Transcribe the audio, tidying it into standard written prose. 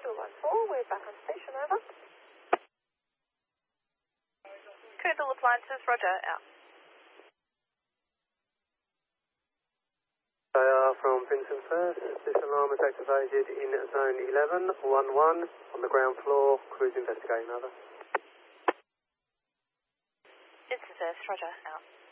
214, we're back on station, over. Kendall Appliances, roger, out. They are from Vincent First. This alarm is activated in zone 11, 1-1, on the ground floor, crews investigating, over. Vincent First, roger, out.